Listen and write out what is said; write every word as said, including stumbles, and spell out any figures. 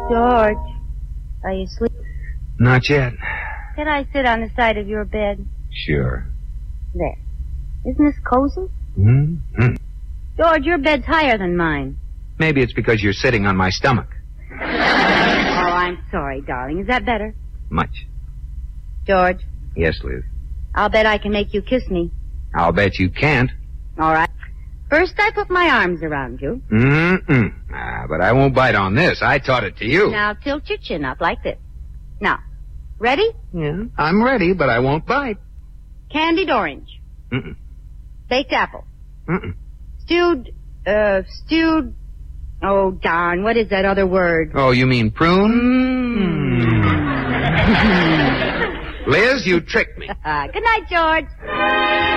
George, are you asleep? Not yet. Can I sit on the side of your bed? Sure. There. Isn't this cozy? Mm-hmm. George, your bed's higher than mine. Maybe it's because you're sitting on my stomach. Oh, I'm sorry, darling. Is that better? Much. George, Yes, Liz. I'll bet I can make you kiss me. I'll bet you can't. All right. First, I put my arms around you. Mm-mm. Ah, but I won't bite on this. I taught it to you. Now, tilt your chin up like this. Now, ready? Yeah, I'm ready, but I won't bite. Candied orange. Mm-mm. Baked apple. Mm-mm. Stewed, uh, stewed... Oh, darn, what is that other word? Oh, you mean prune? Mm. Liz, you tricked me. Good night, George.